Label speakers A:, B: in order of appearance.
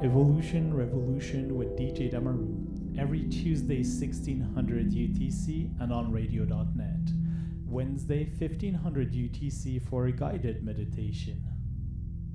A: Evolution Revolution with DJ Damaru, every Tuesday 1600 UTC and on radio.net. Wednesday 1500 UTC for a guided meditation.